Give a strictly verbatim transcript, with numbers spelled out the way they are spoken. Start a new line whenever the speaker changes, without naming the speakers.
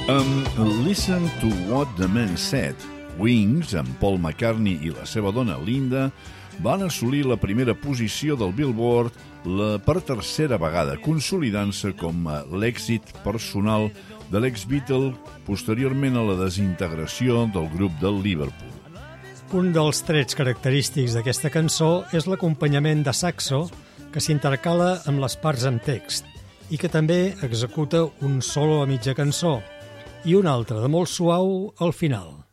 Um, Listen to What the Man Said. Wings, amb Paul McCartney i la seva dona Linda, van assolir la primera posició del Billboard la per tercera vegada, consolidant-se com a l'èxit personal de l'ex-Beatle posteriorment a la desintegració del grup del Liverpool.
Un dels trets característics d'aquesta cançó és l'acompanyament de saxo que s'intercala amb les parts en text i que també executa un solo a mitja cançó i un altre de molt suau al final.